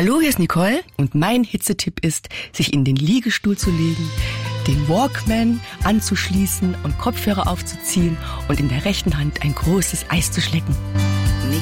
Hallo, hier ist Nicole und mein Hitzetipp ist, sich in den Liegestuhl zu legen, den Walkman anzuschließen und Kopfhörer aufzuziehen und in der rechten Hand ein großes Eis zu schlecken.